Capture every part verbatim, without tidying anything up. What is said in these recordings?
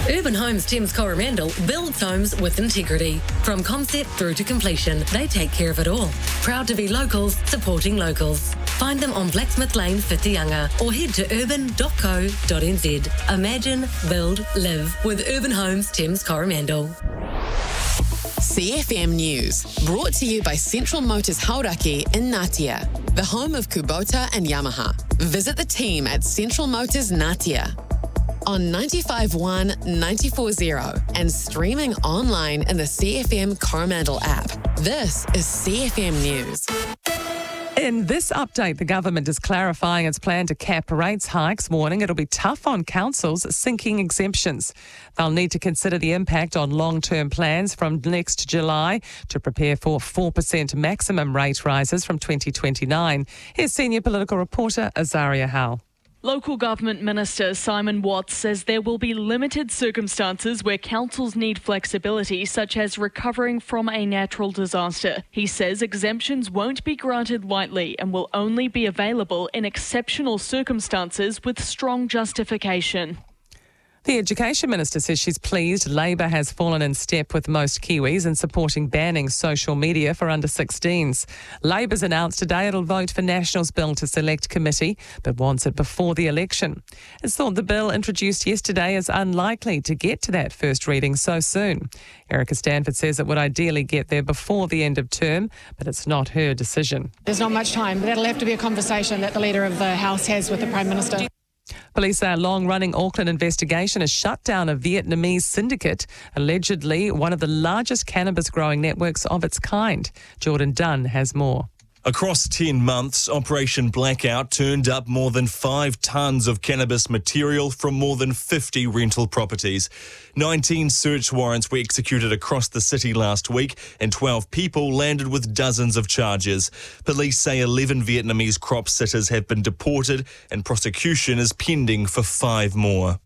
Urban Homes Thames Coromandel builds homes with integrity. From concept through to completion, they take care of it all. Proud to be locals, supporting locals. Find them on Blacksmith Lane, Whitianga, or head to urban dot co dot n z. Imagine, build, live with Urban Homes Thames Coromandel. C F M News, brought to you by Central Motors Hauraki in Ngatea, the home of Kubota and Yamaha. Visit the team at Central Motors Ngatea on ninety-five point one, ninety-four point zero and streaming online in the C F M Coromandel app. This is C F M News. In this update, the government is clarifying its plan to cap rates hikes, warning it'll be tough on councils sinking exemptions. They'll need to consider the impact on long-term plans from next July to prepare for four percent maximum rate rises from twenty twenty-nine. Here's senior political reporter Azaria Howell. Local Government Minister Simon Watts says there will be limited circumstances where councils need flexibility, such as recovering from a natural disaster. He says exemptions won't be granted lightly and will only be available in exceptional circumstances with strong justification. The Education Minister says she's pleased Labor has fallen in step with most Kiwis in supporting banning social media for under sixteens. Labor's announced today it'll vote for National's bill to select committee, but wants it before the election. It's thought the bill introduced yesterday is unlikely to get to that first reading so soon. Erica Stanford says it would ideally get there before the end of term, but it's not her decision. There's not much time, but that'll have to be a conversation that the Leader of the House has with the Prime Minister. Police say a long-running Auckland investigation has shut down a Vietnamese syndicate, allegedly one of the largest cannabis-growing networks of its kind. Jordan Dunn has more. Across ten months, Operation Blackout turned up more than five tonnes of cannabis material from more than fifty rental properties. nineteen search warrants were executed across the city last week and twelve people landed with dozens of charges. Police say eleven Vietnamese crop sitters have been deported and prosecution is pending for five more.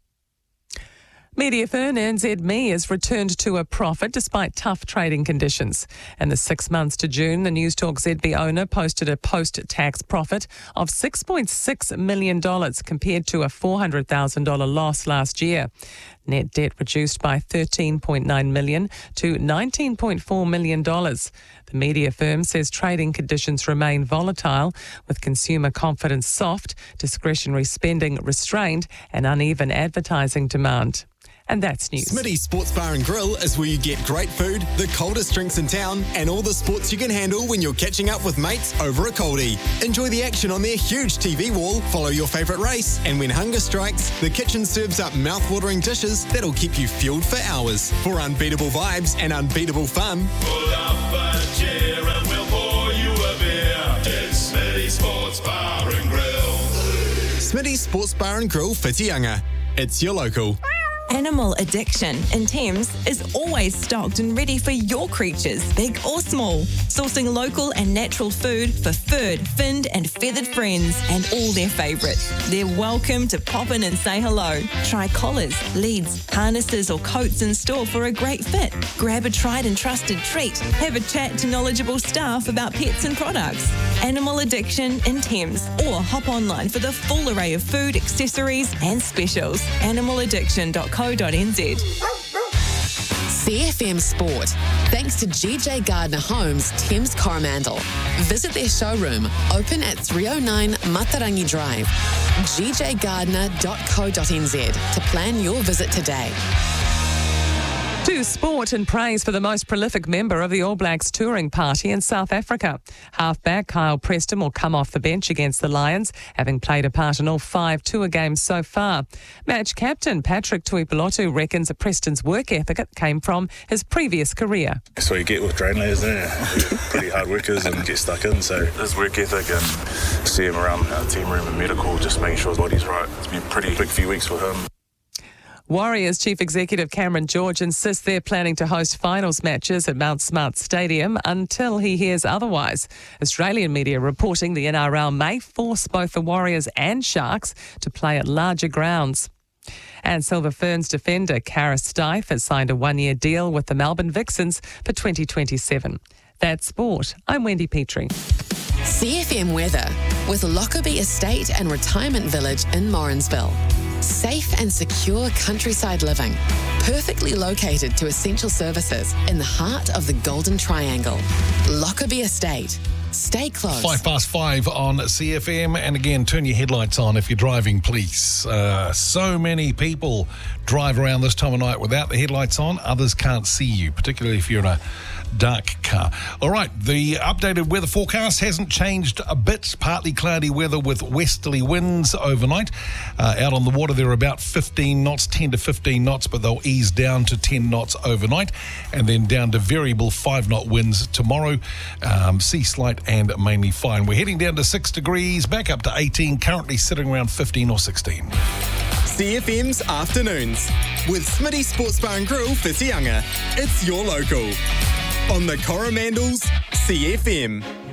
Media firm N Z M E has returned to a profit despite tough trading conditions. In the six months to June, the Newstalk Z B owner posted a post-tax profit of six point six million dollars compared to a four hundred thousand dollars loss last year. Net debt reduced by thirteen point nine million dollars to nineteen point four million dollars. The media firm says trading conditions remain volatile, with consumer confidence soft, discretionary spending restrained, and uneven advertising demand. And that's news. Smitty's Sports Bar and Grill is where you get great food, the coldest drinks in town, and all the sports you can handle when you're catching up with mates over a coldie. Enjoy the action on their huge T V wall, follow your favourite race, and when hunger strikes, the kitchen serves up mouth-watering dishes that'll keep you fueled for hours. For unbeatable vibes and unbeatable fun, pull up a chair and we'll pour you a beer. It's Smitty's Sports Bar and Grill. Smitty's Sports Bar and Grill, Whitianga. It's your local. Animal Addiction in Thames is always stocked and ready for your creatures, big or small. Sourcing local and natural food for furred, finned and feathered friends and all their favourites. They're welcome to pop in and say hello. Try collars, leads, harnesses or coats in store for a great fit. Grab a tried and trusted treat. Have a chat to knowledgeable staff about pets and products. Animal Addiction in Thames, or hop online for the full array of food, accessories and specials. animal addiction dot com. co dot n z. C F M Sport, thanks to G J Gardner Homes, Thames Coromandel. Visit their showroom, open at three oh nine Matarangi Drive. g j gardner dot co dot n z to plan your visit today. To sport and praise for the most prolific member of the All Blacks touring party in South Africa. Halfback Kyle Preston will come off the bench against the Lions, having played a part in all five tour games so far. Match captain Patrick Tuipulotu reckons that Preston's work ethic came from his previous career. That's what you get with trainers, isn't it? We're pretty hard workers and get stuck in, so his work ethic and see him around our team room and medical, just making sure his body's right. It's been a pretty big few weeks for him. Warriors Chief Executive Cameron George insists they're planning to host finals matches at Mount Smart Stadium until he hears otherwise. Australian media reporting the N R L may force both the Warriors and Sharks to play at larger grounds. And Silver Ferns defender Kara Steiff has signed a one-year deal with the Melbourne Vixens for twenty twenty-seven. That's sport. I'm Wendy Petrie. C F M weather with Lockerbie Estate and Retirement Village in Morrinsville. Safe and secure countryside living. Perfectly located to essential services in the heart of the Golden Triangle. Lockerbie Estate. Stay close. Five past five on C F M. And again, turn your headlights on if you're driving, please. Uh, so many people drive around this time of night without the headlights on. Others can't see you, particularly if you're in a dark car. All right, the updated weather forecast hasn't changed a bit. Partly cloudy weather with westerly winds overnight. Uh, out on the water, they're about fifteen knots, ten to fifteen knots, but they'll ease down to ten knots overnight, and then down to variable five-knot winds tomorrow. Um, sea slight and mainly fine. We're heading down to six degrees, back up to eighteen, currently sitting around fifteen or sixteen. C F M's Afternoons with Smitty Sports Bar and Grill, Whitianga. It's your local. On the Coromandels, C F M.